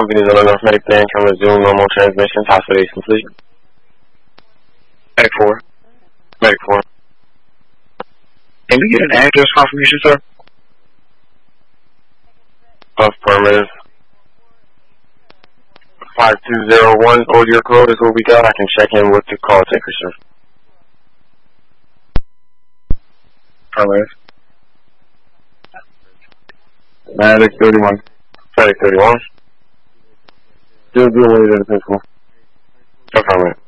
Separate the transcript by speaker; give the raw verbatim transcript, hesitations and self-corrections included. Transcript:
Speaker 1: companies on North Medic Plan can resume normal transmissions. Hospital is complete.
Speaker 2: Medic four.
Speaker 1: Medic four.
Speaker 2: Can we get an address confirmation, sir?
Speaker 1: Affirmative. five two zero one, or your code is what we got. I can check in with the call taker, sir.
Speaker 2: Affirmative.
Speaker 1: Medic thirty-one. Medic thirty-one. Still doing what you did in the physical. Affirmative.